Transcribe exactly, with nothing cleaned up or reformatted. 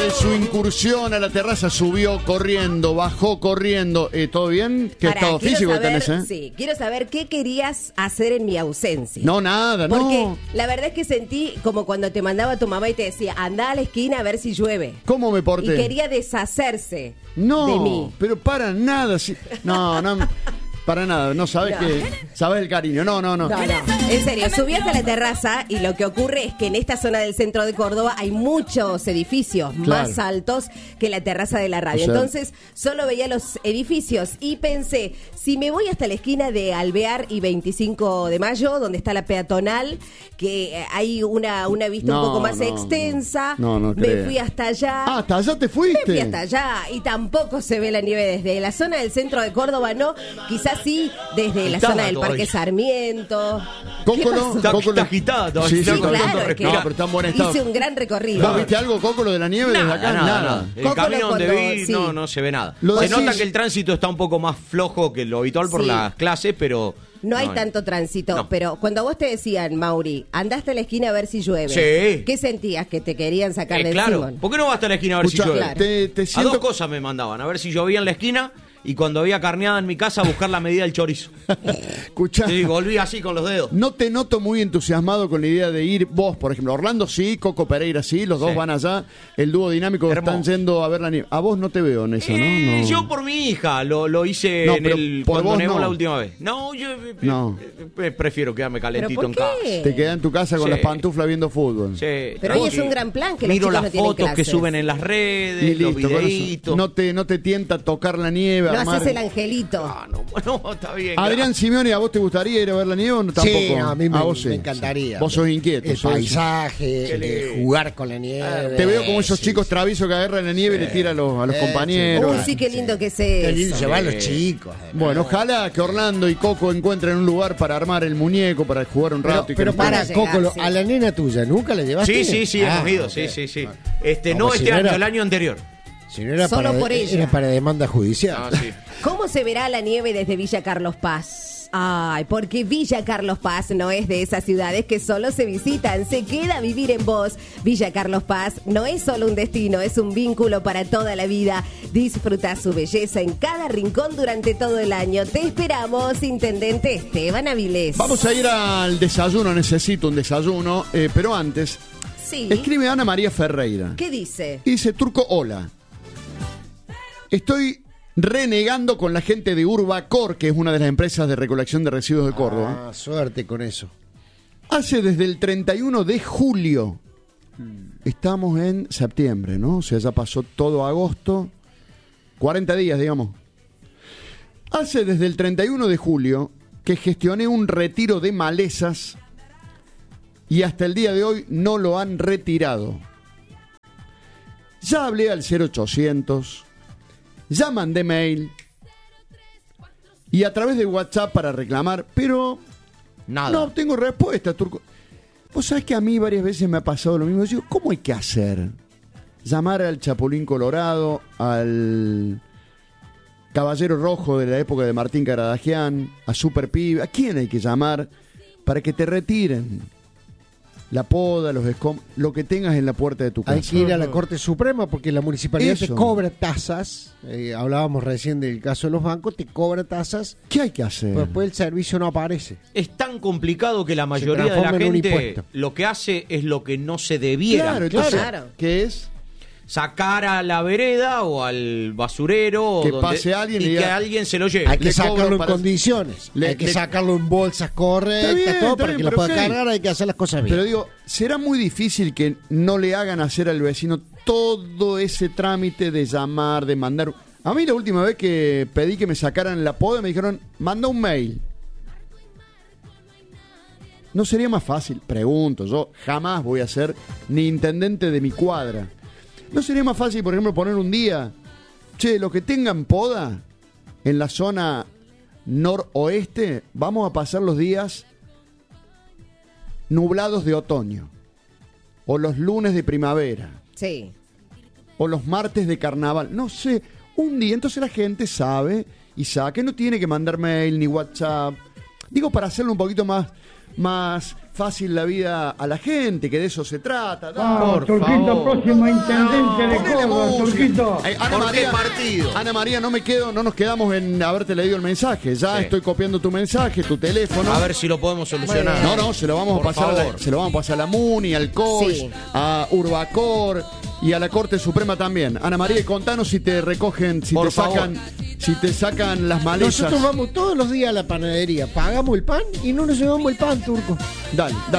de su incursión a la terraza, subió corriendo, bajó corriendo. Eh, ¿Todo bien? ¿Qué Pará, estado quiero físico saber, tenés, eh? Sí, quiero saber qué querías hacer en mi ausencia. No, nada, Porque no. la verdad es que sentí como cuando te mandaba tu mamá y te decía, anda a la esquina a ver si llueve. ¿Cómo me Y porté? quería deshacerse No, de mí. pero para nada. sí- No, no, para nada. No sabes No. que. Sabes el cariño. No, no, no. No, no, en serio, subí hasta la terraza y lo que ocurre es que en esta zona del centro de Córdoba hay muchos edificios Claro. más altos que la terraza de la radio. O sea- Entonces, solo veía los edificios y pensé, si me voy hasta la esquina de Alvear y veinticinco de mayo, donde está la peatonal, que eh, hay una, una vista No, un poco más no, extensa, no, no me creo. fui hasta allá. Ah, hasta allá te fuiste. Me fui hasta allá y tampoco se ve la nieve desde la zona del centro de Córdoba, no, quizás sí desde la Agitada zona del todavía. Parque Sarmiento. ¿Qué Cócolo, pasó? Está- Cócolo- está agitada todavía, Sí, está sí, con claro, tanto es que respirar. No, pero está en buen estado. Hice un gran recorrido. ¿Vos viste algo, Cócolo, de la nieve desde acá? Nada, nada, nada. El Cócolo camión de cuando- vi sí. no, no se ve nada. Lo Se decís- nota que el tránsito está un poco más flojo que lo habitual por Sí. las clases, pero... No hay tanto tránsito, No. pero cuando vos te decían, Mauri, andaste a la esquina a ver si llueve. Sí. ¿Qué sentías? ¿Que te querían sacar Eh, del claro, Simón? ¿por qué no va hasta la esquina a ver Escuchá, si llueve? Claro. te, te A siento... dos cosas me mandaban, a ver si llovía en la esquina y cuando había carneada en mi casa a buscar la medida del chorizo. Escuchá, Sí, volví así con los dedos. no te noto muy entusiasmado con la idea de ir vos, por ejemplo. Orlando sí, Coco Pereira sí, los dos Sí. van allá. El dúo dinámico Hermoso. están yendo a ver la nieve. A vos no te veo en eso, ¿no? Eh, no. Yo por mi hija lo, lo hice No, en pero el, por cuando vos nevó no. la última vez. No, yo eh, No. eh, eh, prefiero quedarme calentito ¿Pero en por casa. qué? Te quedás en tu casa con Sí. las pantuflas viendo fútbol. Sí, Pero hoy es tranquilo. un gran plan que los Miro chicos las no tienen fotos que clases. suben en las redes, Y los listo, con eso. videitos. No te, no te tienta tocar la nieve, No armar- haces el angelito. Ah, no, no, está bien. Adrián Simeone, ¿a vos te gustaría ir a ver la nieve o no? Tampoco? Sí, a mí me, vos sí. me encantaría. Vos sos inquieto. El sos- paisaje, eh, jugar con la nieve. Te veo como esos Sí, chicos sí. traviesos que agarran la nieve y le tiran a los, a los Eh, compañeros. Uy, sí, qué lindo que es Qué lindo, eso. se van los chicos. además. Bueno, ojalá que Orlando y Coco encuentren un lugar para armar el muñeco, para jugar un Pero, rato. y que pero nos- para, llegar, Cócolo, sí. a la nena tuya, ¿nunca la llevaste? Sí, sí, sí, Ah, hemos ido, ok. sí, sí, sí. Este, Como no si este no año, era- el año anterior. Si no era Solo para, por ella. era para demanda judicial. Ah, sí. ¿Cómo se verá la nieve desde Villa Carlos Paz? Ay, porque Villa Carlos Paz no es de esas ciudades que solo se visitan, se queda a vivir en vos. Villa Carlos Paz no es solo un destino, es un vínculo para toda la vida. Disfruta su belleza en cada rincón durante todo el año. Te esperamos, Intendente Esteban Avilés. Vamos a ir al desayuno, necesito un desayuno, eh, pero antes, Sí. escribe Ana María Ferreira. ¿Qué dice? Y dice, Turco, hola. Estoy renegando con la gente de Urbacor, que es una de las empresas de recolección de residuos de Córdoba. Ah, suerte con eso. Hace desde el treinta y uno de julio. Estamos en septiembre, ¿no? O sea, ya pasó todo agosto. cuarenta días, digamos. Hace desde el treinta y uno de julio que gestioné un retiro de malezas y hasta el día de hoy no lo han retirado. Ya hablé al cero ochocientos, ya mandé mail y a través de WhatsApp para reclamar, pero Nada. no tengo respuesta, Turco. Vos sabés que a mí varias veces me ha pasado lo mismo. Yo digo, ¿cómo hay que hacer? Llamar al Chapulín Colorado, al Caballero Rojo de la época de Martín Caradagian, a Super Pibe. ¿A quién hay que llamar para que te retiren la poda, los escombros, lo que tengas en la puerta de tu casa? Hay que ir a la Corte Suprema porque la municipalidad Eso. te cobra tasas. Eh, hablábamos recién del caso de los bancos, te cobra tasas, ¿Qué hay que hacer? pero después el servicio no aparece. Es tan complicado que la mayoría de la transforma en un gente impuesto. lo que hace es lo que no se debiera. Claro, entonces, Claro. ¿qué es? Sacar a la vereda o al basurero o Que donde- pase alguien y y que diga- alguien se lo lleve. Hay que Le sacarlo cobro en para- condiciones. Le- hay que le- sacarlo en bolsas correctas, Está bien, todo, está para bien, que lo pero pueda ok. cargar. Hay que hacer las cosas bien. Pero digo, ¿será muy difícil que no le hagan hacer al vecino todo ese trámite de llamar, de mandar? A mí la última vez que pedí que me sacaran la poda me dijeron, manda un mail. ¿No sería más fácil? Pregunto, yo jamás voy a ser ni intendente de mi cuadra. ¿No sería más fácil, por ejemplo, poner un día, che, los que tengan poda en la zona noroeste, vamos a pasar los días nublados de otoño, o los lunes de primavera, Sí. o los martes de carnaval, no sé, un día, entonces la gente sabe y sabe que no tiene que mandar mail ni WhatsApp, digo para hacerlo un poquito más, más fácil la vida a la gente, que de eso se trata. Vamos, Por Turquito, favor. próximo intendente de Ponele Córdoba, música. Turquito. Eh, Ana ¿Por qué María, partido? Ana María, no me quedo, no nos quedamos en haberte leído el mensaje. Ya Sí. estoy copiando tu mensaje, tu teléfono. A ver si lo podemos solucionar. No, no, se lo vamos Por a pasar a la, favor. se lo vamos a pasar a la MUNI, al C O S, Sí. a Urbacor y a la Corte Suprema también. Ana María, contanos si te recogen, si Por te sacan, si te sacan las malezas. Nosotros vamos todos los días a la panadería, pagamos el pan y no nos llevamos el pan, Turco. Dale, dale.